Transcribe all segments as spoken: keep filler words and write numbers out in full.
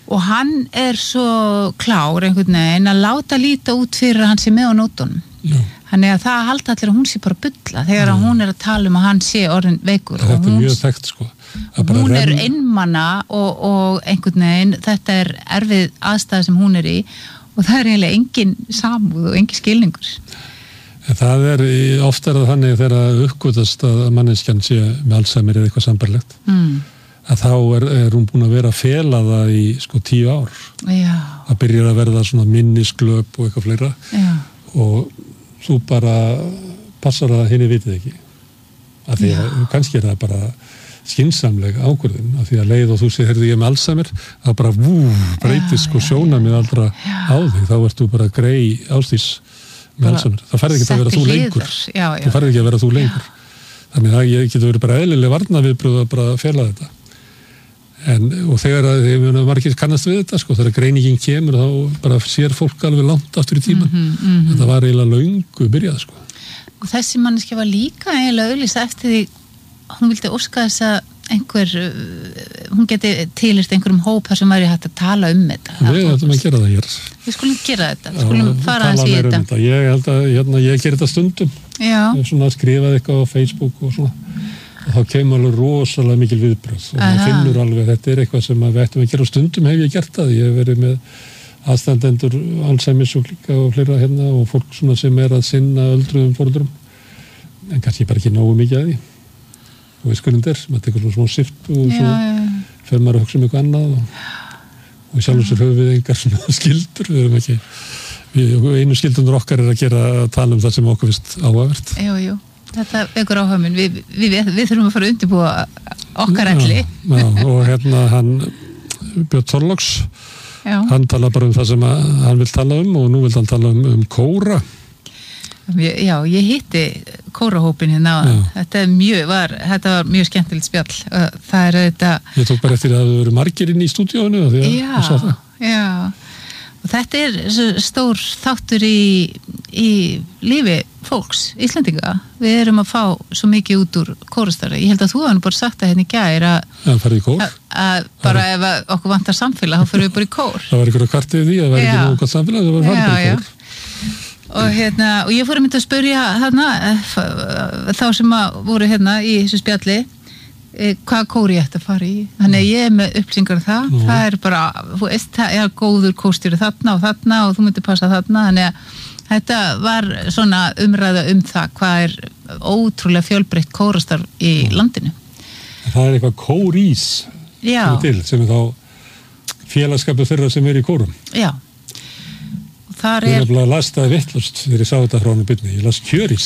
og hann er svo klár einhvern veginn að láta líta út fyrir að hann sé með á nótunum. Þannig að það halda allir að hún sé bara bulla þegar að hún er að tala um að hann sé orðin veikur. Þetta er mjög þekkt sko. Hún er einmana og, og einhvern veginn, þetta er erfið aðstæða sem hún er í og það er eiginlega engin samúð og engin skilningur. En það er, ofta er það þannig þegar uppgötast að manneskjan sé með Alzheimer eða eitthvað sambarlegt, mm. að þá er, er hún búin að vera að fela það í sko tíu ár. Já. Það byrjar að verða svona minnisglöp og eitthvað fleira. Já. Og þú bara passar að henni vitið ekki. Af því að kannski er það bara skynsamleg ákvörðun, af því að leið og þú segir, heyrðu ég með Alzheimer, þá bara vú, breytist sko sjónamið allra á þig, þá ertu bara grei ástís með Alzheimer. Það færði ekki að vera þú lengur. Já, já. Það færði ekki að vera þú lengur. Já. Þannig að ég getur verið bara eðlileg varnaviðbröð að bara fela þetta. En, og þegar að þegar margir kannast við þetta, sko, þegar greiningin kemur, þá bara sér fólk alveg langt aftur í tíman. Mm -hmm, mm -hmm. Þetta var eiginlega löngu byrjað, sko. Og þessi manneskja var líka eiginlega auglýsa eftir því hún vildi óska þess að einhver, hún geti tilheyrt einhverjum hóp þar sem væri hægt að tala um þetta. Við ætlum að gera það hér. Við skulum gera þetta, við skulum Já, fara að síða þetta. Um þetta. Ég held að hérna, ég ger þetta stundum. Já. Ég svona skrifaði eitthvað á Facebook og svona. Og þá kemur alveg rosalega mikil viðbröð. Og maður finnur alveg að þetta er eitthvað sem við ættum að gera. Stundum hef ég gert það. Ég hef verið með aðstandendur Alzheimer og líka og fleira hérna og fólk svona sem er að sinna öldruðum foreldrum. En kannski bara ekki nógu mikið að því. Og við skulum þér, maður tekur svona smá sift og svo fer maður að hugsa um eitthvað annað og, og sjálf og sér höfum við engar svona skildur, við erum ekki við, einu skildundur okkar er að gera að tala um það sem okkur finnst áhugavert. Jú, jú, þetta vekur áhuga minn við, við, við, við þurfum að fara að undirbúa okkar elli. Já, já, og hérna hann Björn Þorláks hann tala bara um það sem að, hann vil tala um og nú vil hann tala um, um kóra. Já, ég hitti kórahópin hérna á þetta er mjög, var, þetta var mjög skemmtilegt spjall. Það er þetta Ég tók bara eftir að það eru margir inn í stúdíóinu því að já, ég sá það. Já, og þetta er stór þáttur í, í lífi fólks, Íslendinga. Við erum að fá svo mikið út úr kórastarfi. Ég held að þú hefði bara sagt það hérna í gær að Já, farið í kór. Að bara ef okkur vantar samfélag, þá fyrir við bara í kór. Það var ykkur að kvartið því, það var ekki nóg gott samfélag, það var farið bara í kór. Og, hérna, og ég fór að mynda að spyrja hérna, þá sem að voru hérna í þessu spjalli hvað kór ég ætti að fara í. Þannig að ég er með upplýsingar um það. Nú. Það er bara, þú veist, það er góður kórstjóri þarna og þarna og þú myndir passa þarna. Þannig að þetta var svona umræða um það hvað er ótrúlega fjölbreytt kórastarf í landinu. Það er eitthvað kórís sem er til, sem er þá félagskapur þeirra sem er í kórum. Já. Þar Ég er er að las það vittlust þegar ég sá þetta frá hann byrni. Ég las kjörís.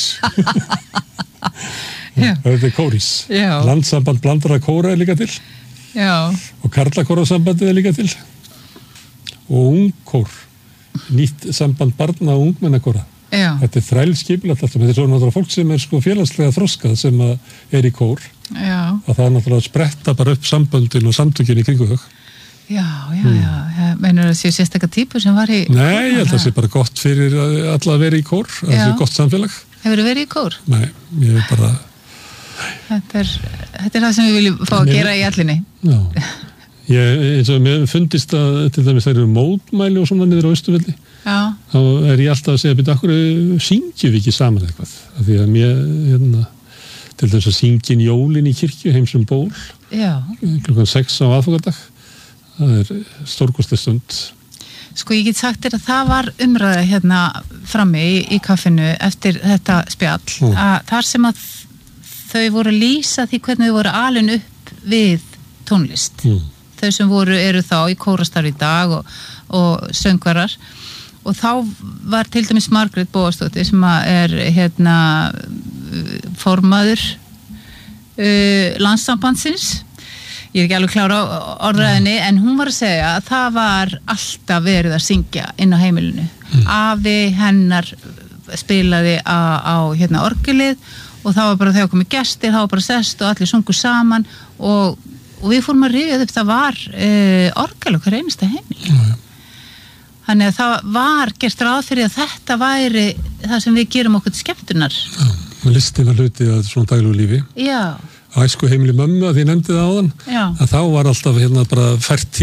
Það er kórís. Já. Landsamband blandara kóra er líka til. Já. Og karlakórasambandið er líka til. Og ungkór. Nýtt samband barna og ungmennakóra. Já. Þetta er þrælskipilegt alltaf. Þetta er svo náttúrulega fólk sem er sko félagslega þroskað sem er í kór. Já. Og það er náttúrulega að spretta bara upp samböndin og samtökin í kringu þau. Já, já, mm. já. Meinur það séu sérstakka típur sem var í Nei, ég held að það sé bara gott fyrir alla að vera í kór. Það sé gott samfélag. Hefur þú verið í kór? Nei, ég er bara Þetta er, þetta er það sem við viljum fá að gera í allinni. Já. Ég, eins og mér fundist að til dæmis þeir eru mótmæli og svona niður á Austurvelli. Já. Þá er ég alltaf að segja, byrja, akkur syngjum við ekki saman eitthvað. Af því að mér, hérna, til dæmis að syngjin jólin í kirkju heimsum ból. Já. Klukkan sex á aðfokadag. Það er stórkostleg stund. Sko ég get sagt þér að það var umræða hérna frammi í, í kaffinu eftir þetta spjall. Mm. Að þar sem að þau voru að lýsa því hvernig þau voru alin upp við tónlist. Mm. Þau sem voru eru þá í kórastarfi í dag og, og söngvarar. Og þá var til dæmis Margrét Bóastóttir sem er hérna formaður uh, landssambandsins. Ég er ekki alveg klára á orðræðinni, en hún var að segja að það var alltaf verið að syngja inn á heimilinu. Mm. Afi hennar spilaði á, á hérna, orgelið og það var bara þegar komið gestir, það var bara sest og allir sungu saman og, og við fórum að rifja upp, það var uh, orgel okkar einasta heimil. Mm. Þannig að það var gert ráð fyrir að þetta væri það sem við gerum okkur til skemmtunar. Já, listin að hluti að svona daglegu lífi. Já. Æsku heimili mömmu að því nefndi það áðan. Já. Að þá var alltaf hérna bara fært til